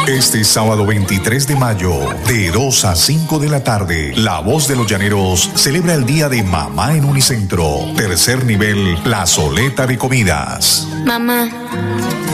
Este sábado 23 de mayo, de 2 a 5 de la tarde, La Voz de los Llaneros celebra el Día de Mamá en Unicentro. Tercer nivel, Plazoleta de Comidas. Mamá,